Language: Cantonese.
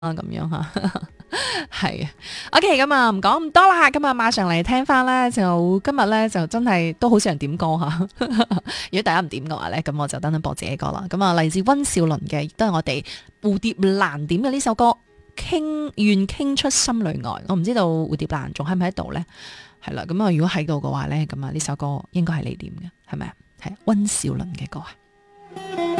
咁樣吓，係啊。OK，咁啊唔講咁多啦，咁啊馬上嚟聽翻咧，就今日咧就真係都好少人點歌吓。如果大家唔點嘅話咧，咁我就等等播自己歌啦。咁啊嚟自溫兆倫嘅，亦都係我哋蝴蝶蘭點嘅呢首歌，願傾出心裏愛。我唔知道蝴蝶蘭仲喺唔喺度咧？係啦，咁啊如果喺度嘅話咧，咁啊呢首歌應該係你點嘅，係咪啊？係溫兆倫嘅歌啊。